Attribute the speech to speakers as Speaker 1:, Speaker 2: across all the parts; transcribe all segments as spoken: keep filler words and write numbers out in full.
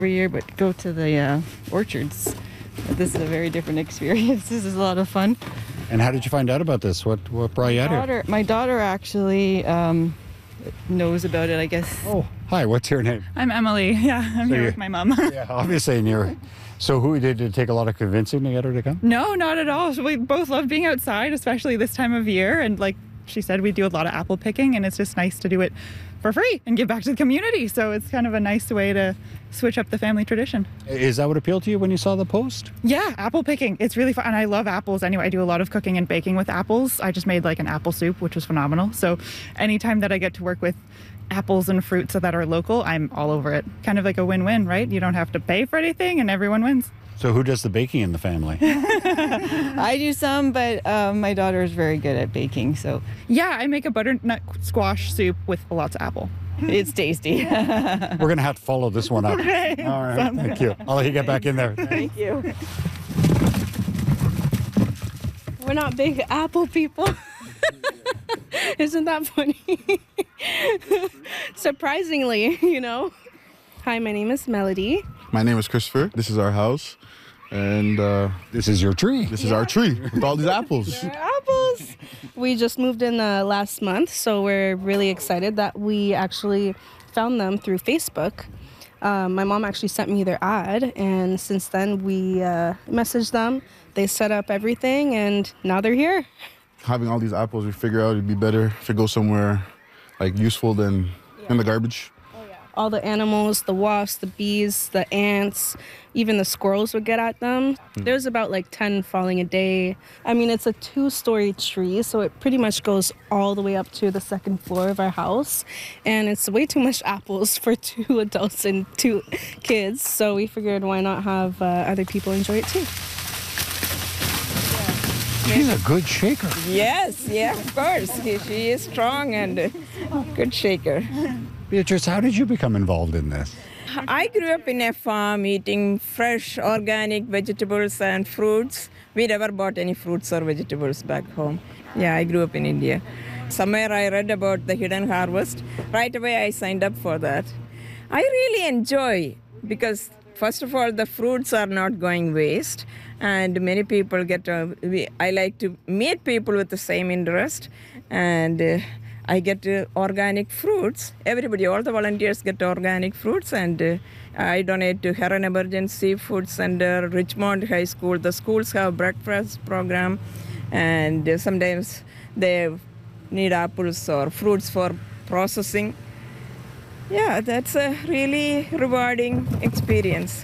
Speaker 1: every year, but go to the uh, orchards. This is a very different experience. This is a lot of fun.
Speaker 2: And how did you find out about this? What what brought you out
Speaker 1: daughter,
Speaker 2: here?
Speaker 1: My daughter actually um, knows about it, I guess.
Speaker 2: Oh, hi. What's your name?
Speaker 3: I'm Emily. Yeah, I'm
Speaker 2: So
Speaker 3: here
Speaker 2: you-
Speaker 3: with my mom.
Speaker 2: Yeah, obviously. And you're, so who did it take a lot of convincing to get her to come?
Speaker 3: No, not at all. We both love being outside, especially this time of year. And like she said, we do a lot of apple picking, and it's just nice to do it for free and give back to the community. So it's kind of a nice way to switch up the family tradition.
Speaker 2: Is that what appealed to you when you saw the post?
Speaker 3: Yeah, apple picking. It's really fun. And I love apples anyway. I do a lot of cooking and baking with apples. I just made like an apple soup, which was phenomenal. So anytime that I get to work with apples and fruits that are local, I'm all over it. Kind of like a win-win, right? You don't have to pay for anything and everyone wins.
Speaker 2: So who does the baking in the family?
Speaker 1: I do some, but um, my daughter is very good at baking, so
Speaker 3: Yeah, I make a butternut squash soup with lots of apple.
Speaker 1: it's tasty.
Speaker 2: We're going to have to follow this one up.
Speaker 3: Okay.
Speaker 2: All right. Thank you. I'll let you get back in there.
Speaker 1: Thank you.
Speaker 4: We're not big apple people. Isn't that funny? Surprisingly, you know. Hi, my name is Melody.
Speaker 5: My name is Christopher. This is our house. And uh,
Speaker 2: This is your tree.
Speaker 5: this is our tree with all these apples.
Speaker 4: Apples. We just moved in uh, last month, so we're really excited that we actually found them through Facebook. Um, my mom actually sent me their ad, and since then we uh, messaged them. They set up everything, and now they're here.
Speaker 5: Having all these apples, we figure out it'd be better if it goes somewhere like useful than in the garbage.
Speaker 4: All the animals, the wasps, the bees, the ants, even the squirrels would get at them. There's about like ten falling a day. I mean, it's a two-story tree, so it pretty much goes all the way up to the second floor of our house. And it's way too much apples for two adults and two kids, so we figured why not have uh, other people enjoy it too.
Speaker 2: She's a good shaker.
Speaker 6: Yes, yeah, of course. He, she is strong and a good shaker.
Speaker 2: Beatrice, how did you become involved in this?
Speaker 6: I grew up in a farm eating fresh organic vegetables and fruits. We never bought any fruits or vegetables back home. Yeah, I grew up in India. Somewhere I read about the hidden harvest. Right away I signed up for that. I really enjoy because first of all the fruits are not going waste and many people get, uh, we, I like to meet people with the same interest and uh, I get uh, organic fruits. Everybody, all the volunteers get organic fruits and uh, I donate to Heron Emergency Food Center, Richmond High School. The schools have breakfast program and uh, sometimes they need apples or fruits for processing. Yeah, that's a really rewarding experience.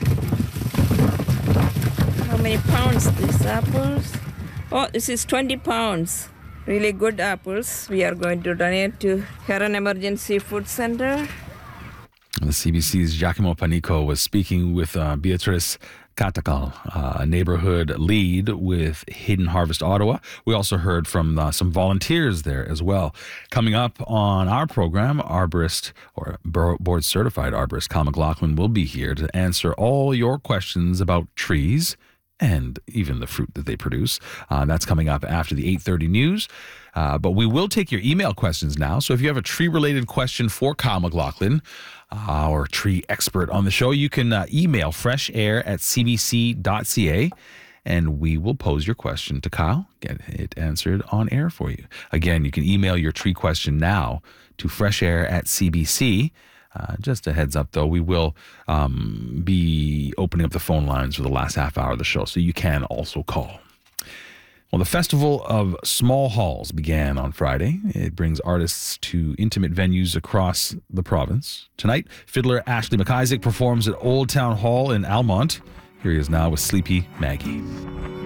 Speaker 6: How many pounds these apples? Oh, this is twenty pounds. Really good apples. We are going to donate to Heron Emergency Food Center.
Speaker 7: The C B C's Giacomo Panico was speaking with uh, Beatrice Katakal, uh, a neighborhood lead with Hidden Harvest Ottawa. We also heard from uh, some volunteers there as well. Coming up on our program, arborist or board certified arborist Kyle McLaughlin will be here to answer all your questions about trees and even the fruit that they produce. Uh, that's coming up after the eight thirty news. Uh, but we will take your email questions now. So if you have a tree-related question for Kyle McLaughlin, uh, our tree expert on the show, you can uh, email freshair at c b c dot c a, and we will pose your question to Kyle, get it answered on air for you. Again, you can email your tree question now to freshair at c b c. Uh, just a heads up, though, we will um, be opening up the phone lines for the last half hour of the show, so you can also call. Well, the Festival of Small Halls began on Friday. It brings artists to intimate venues across the province. Tonight, fiddler Ashley McIsaac performs at Old Town Hall in Almont. Here he is now with Sleepy Maggie.